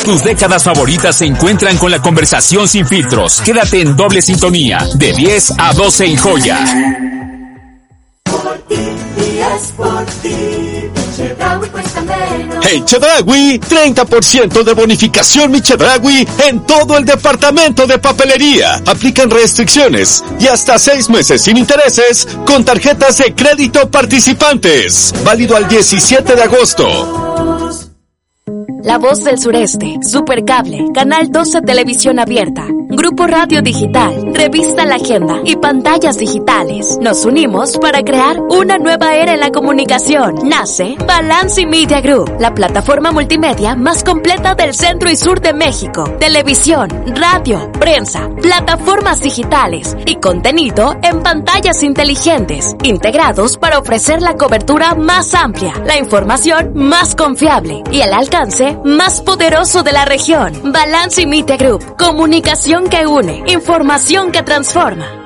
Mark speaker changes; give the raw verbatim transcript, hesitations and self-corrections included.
Speaker 1: Tus décadas favoritas se encuentran con la conversación sin filtros. Quédate en doble sintonía, de diez a doce en Joya.
Speaker 2: Por ti, días por ti. Chedraui cuesta menos.
Speaker 3: En Chedraui, treinta por ciento de bonificación Mi Chedraui en todo el departamento de papelería. Aplican restricciones y hasta seis meses sin intereses con tarjetas de crédito participantes. Válido al diecisiete de agosto.
Speaker 4: La Voz del Sureste, Supercable, Canal doce Televisión Abierta, Grupo Radio Digital, Revista La Agenda y Pantallas Digitales. Nos unimos para crear una nueva era en la comunicación. Nace Balance Media Group, la plataforma multimedia más completa del centro y sur de México. Televisión, radio, prensa, plataformas digitales y contenido en pantallas inteligentes, integrados para ofrecer la cobertura más amplia, la información más confiable y el alcance más poderoso de la región. Balance Media Group, comunicación que une, información que transforma.